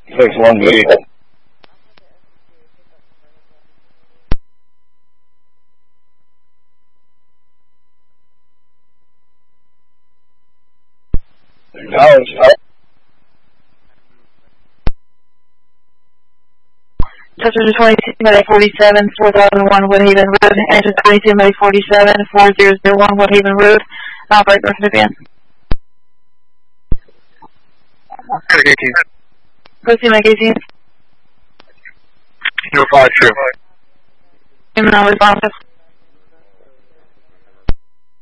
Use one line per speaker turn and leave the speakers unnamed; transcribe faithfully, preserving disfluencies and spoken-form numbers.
six one vehicle. Acknowledge.
Passenger twenty-two by forty-seven, four thousand one Woodhaven Road. Engine twenty-two by forty-seven, four thousand one Woodhaven Road. Operate North Vivian.
eighteen.
Proceed, Mike eighteen.
Zero five two.
Human responsive.